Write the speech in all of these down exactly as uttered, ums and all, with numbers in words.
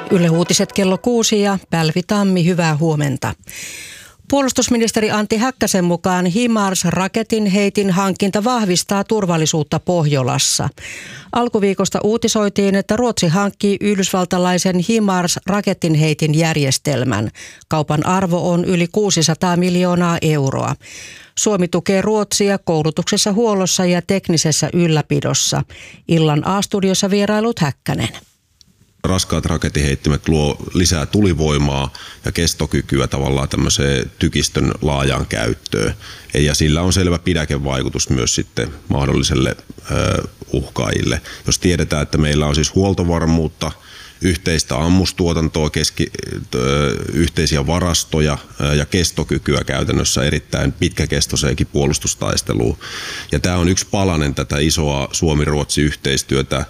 Yle Uutiset kello kuusi ja Päivi Tammi, hyvää huomenta. Puolustusministeri Antti Häkkäsen mukaan HIMARS-raketin heitin hankinta vahvistaa turvallisuutta Pohjolassa. Alkuviikosta uutisoitiin, että Ruotsi hankkii yhdysvaltalaisen HIMARS-raketin heitin järjestelmän. Kaupan arvo on yli kuusisataa miljoonaa euroa. Suomi tukee Ruotsia koulutuksessa, huollossa ja teknisessä ylläpidossa. Illan A-studiossa vierailut Häkkänen. Raskaat rakettiheittimet luo lisää tulivoimaa ja kestokykyä tavallaan tämmöiseen tykistön laajaan käyttöön. Ja sillä on selvä pidäkevaikutus myös sitten mahdolliselle ö, uhkaajille. Jos tiedetään, että meillä on siis huoltovarmuutta, yhteistä ammustuotantoa, keski, ö, yhteisiä varastoja ö, ja kestokykyä käytännössä erittäin pitkäkestoiseenkin puolustustaisteluun. Ja tämä on yksi palanen tätä isoa Suomi-Ruotsi-yhteistyötä.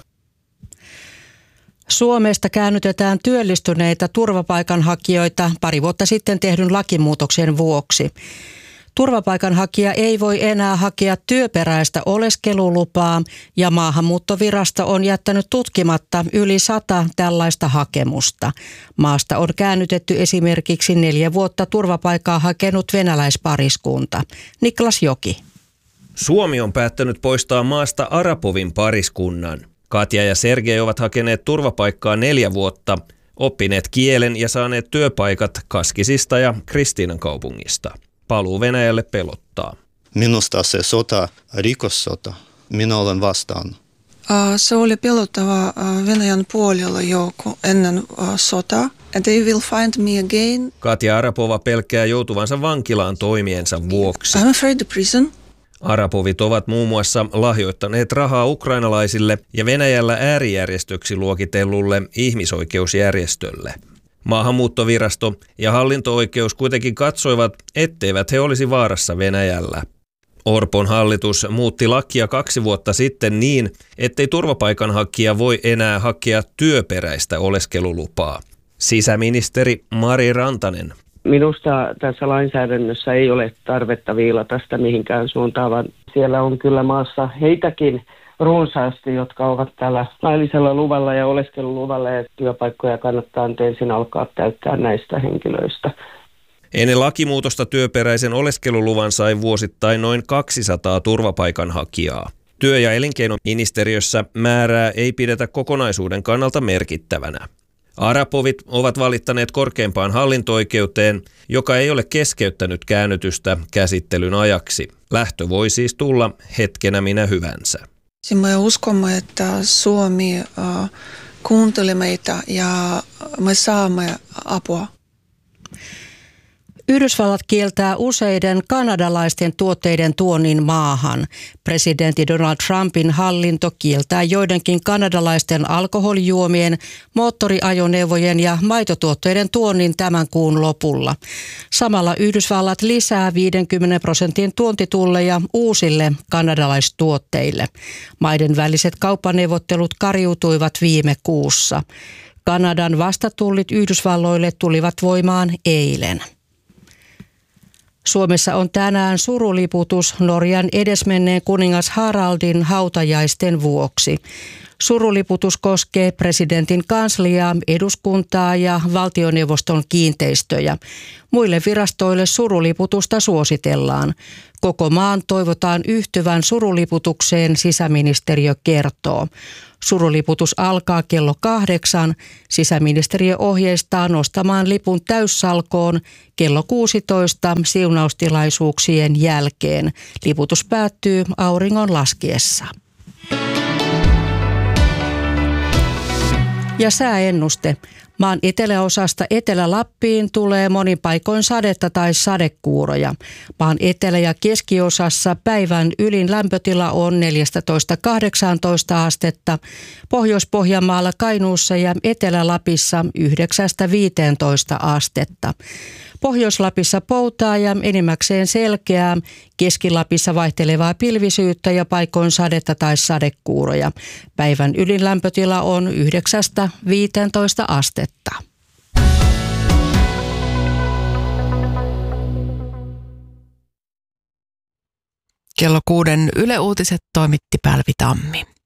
Suomesta käännytetään työllistyneitä turvapaikanhakijoita pari vuotta sitten tehdyn lakimuutoksen vuoksi. Turvapaikanhakija ei voi enää hakea työperäistä oleskelulupaa ja Maahanmuuttovirasto on jättänyt tutkimatta yli sata tällaista hakemusta. Maasta on käännytetty esimerkiksi neljä vuotta turvapaikkaa hakenut venäläispariskunta. Niklas Joki. Suomi on päättänyt poistaa maasta Arapovin pariskunnan. Katja ja Sergei ovat hakeneet turvapaikkaa neljä vuotta, oppineet kielen ja saaneet työpaikat Kaskisista ja Kristiinan kaupungista. Paluu Venäjälle pelottaa. Minusta se sota, rikossota, minä olen vastaan. Se oli pelottava Venäjän puolella jo ennen sotaa. And they will find me again. Katja Arapova pelkää joutuvansa vankilaan toimiensa vuoksi. I'm afraid of prison. Arapovit ovat muun muassa lahjoittaneet rahaa ukrainalaisille ja Venäjällä äärijärjestöksi luokitellulle ihmisoikeusjärjestölle. Maahanmuuttovirasto ja hallinto-oikeus kuitenkin katsoivat, etteivät he olisi vaarassa Venäjällä. Orpon hallitus muutti lakia kaksi vuotta sitten niin, ettei turvapaikanhakija voi enää hakea työperäistä oleskelulupaa. Sisäministeri Mari Rantanen. Minusta tässä lainsäädännössä ei ole tarvetta viilata sitä mihinkään suuntaan, vaan siellä on kyllä maassa heitäkin runsaasti, jotka ovat tällä laillisella luvalla ja oleskeluluvalla, ja työpaikkoja kannattaa ensin alkaa täyttää näistä henkilöistä. Ennen lakimuutosta työperäisen oleskeluluvan sai vuosittain noin kaksisataa turvapaikanhakijaa. Työ- ja elinkeinoministeriössä määrää ei pidetä kokonaisuuden kannalta merkittävänä. Arapovit ovat valittaneet korkeimpaan hallinto-oikeuteen, joka ei ole keskeyttänyt käännytystä käsittelyn ajaksi. Lähtö voi siis tulla hetkenä minä hyvänsä. Me uskomme, että Suomi uh, kuuntelee meitä ja me saamme apua. Yhdysvallat kieltää useiden kanadalaisten tuotteiden tuonnin maahan. Presidentti Donald Trumpin hallinto kieltää joidenkin kanadalaisten alkoholijuomien, moottoriajoneuvojen ja maitotuotteiden tuonnin tämän kuun lopulla. Samalla Yhdysvallat lisää viidenkymmenen prosentin tuontitulleja uusille kanadalaistuotteille. Maiden väliset kauppaneuvottelut kariutuivat viime kuussa. Kanadan vastatullit Yhdysvalloille tulivat voimaan eilen. Suomessa on tänään suruliputus Norjan edesmenneen kuningas Haraldin hautajaisten vuoksi. Suruliputus koskee presidentin kansliaa, eduskuntaa ja valtioneuvoston kiinteistöjä. Muille virastoille suruliputusta suositellaan. Koko maan toivotaan yhtyvän suruliputukseen, sisäministeriö kertoo. Suruliputus alkaa kello kahdeksan. Sisäministeriö ohjeistaa nostamaan lipun täyssalkoon kello kuusitoista siunaustilaisuuksien jälkeen. Liputus päättyy auringon laskiessa. Ja sääennuste. Maan eteläosasta Etelä-Lappiin tulee monin paikoin sadetta tai sadekuuroja. Maan etelä- ja keskiosassa päivän ylin lämpötila on neljätoista kahdeksantoista astetta. Pohjois-Pohjanmaalla, Kainuussa ja Etelä-Lapissa yhdeksästä viiteentoista astetta. Pohjois-Lapissa poutaa ja enimmäkseen selkeää, Keski-Lapissa vaihtelevaa pilvisyyttä ja paikoin sadetta tai sadekuuroja. Päivän ylin lämpötila on yhdeksästä viiteentoista astetta. Kello kuuden Yle Uutiset toimitti Päivi Tammi.